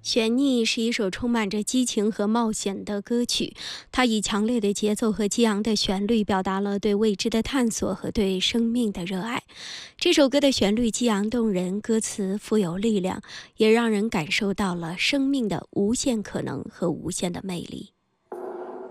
悬溺是一首充满着激情和冒险的歌曲，它以强烈的节奏和激昂的旋律表达了对未知的探索和对生命的热爱。这首歌的旋律激昂动人，歌词富有力量，也让人感受到了生命的无限可能和无限的魅力。